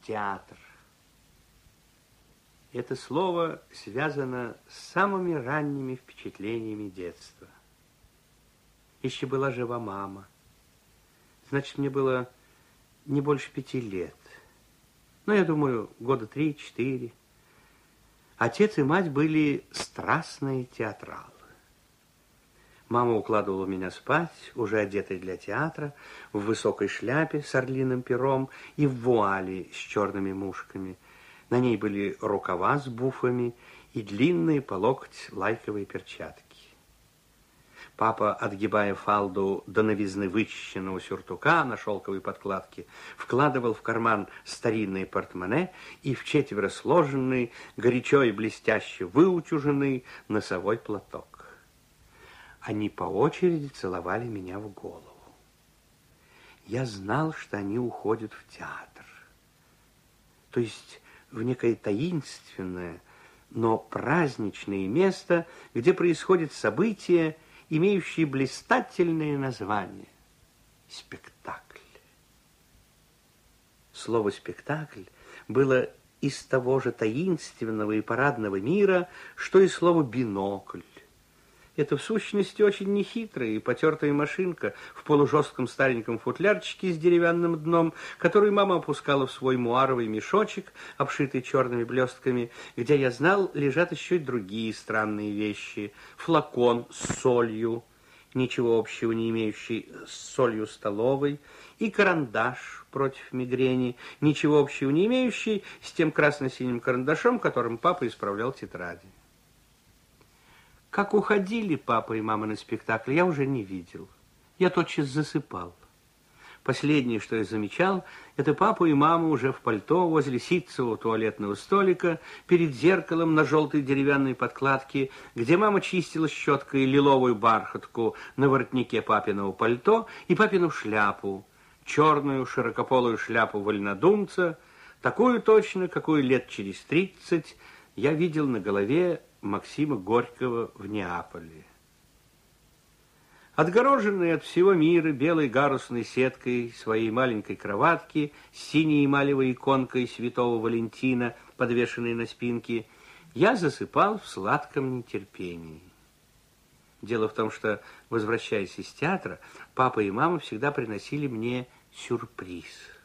Театр. Это слово связано с самыми ранними впечатлениями детства. Еще была жива мама. Значит, мне было не больше 5 лет. Ну, я думаю, года 3-4. Отец и мать были страстные театралы. Мама укладывала меня спать, уже одетой для театра, в высокой шляпе с орлиным пером и в вуале с черными мушками. На ней были рукава с буфами и длинные по локоть лайковые перчатки. Папа, отгибая фалду до новизны вычищенного сюртука на шелковой подкладке, вкладывал в карман старинные портмоне и в четверо сложенный, горячо и блестяще выутюженный носовой платок. Они по очереди целовали меня в голову. Я знал, что они уходят в театр. То есть в некое таинственное, но праздничное место, где происходят события, имеющие блистательное название – спектакль. Слово «спектакль» было из того же таинственного и парадного мира, что и слово «бинокль». Это, в сущности, очень нехитрая и потертая машинка в полужестком стареньком футлярчике с деревянным дном, которую мама опускала в свой муаровый мешочек, обшитый черными блестками, где, я знал, лежат еще и другие странные вещи. Флакон с солью, ничего общего не имеющий с солью столовой, и карандаш против мигрени, ничего общего не имеющий с тем красно-синим карандашом, которым папа исправлял тетради. Как уходили папа и мама на спектакль, я уже не видел. Я тотчас засыпал. Последнее, что я замечал, это папу и маму уже в пальто возле ситцевого туалетного столика перед зеркалом на желтой деревянной подкладке, где мама чистила щеткой лиловую бархатку на воротнике папиного пальто и папину шляпу, черную широкополую шляпу вольнодумца, такую точно, какую лет через 30 я видел на голове Максима Горького в Неаполе. Отгороженный от всего мира белой гарусной сеткой своей маленькой кроватки с синей эмалевой иконкой святого Валентина, подвешенной на спинке, я засыпал в сладком нетерпении. Дело в том, что, возвращаясь из театра, папа и мама всегда приносили мне сюрприз.